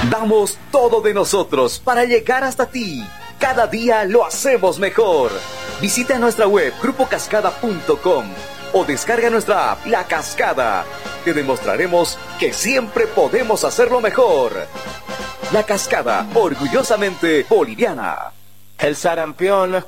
Damos todo de nosotros para llegar hasta ti. Cada día lo hacemos mejor. Visita nuestra web grupocascada.com o descarga nuestra app La Cascada. Te demostraremos que siempre podemos hacerlo mejor. La Cascada, orgullosamente boliviana. El sarampión